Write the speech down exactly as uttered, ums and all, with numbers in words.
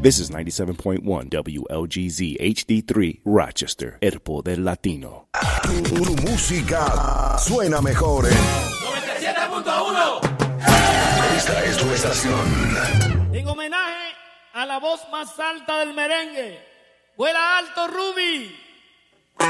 This is ninety-seven point one W L G Z H D three, Rochester, el poder latino. Tu, tu música suena mejor en noventa y siete punto uno. Esta es tu estación. En homenaje a la voz más alta del merengue, vuela alto Ruby.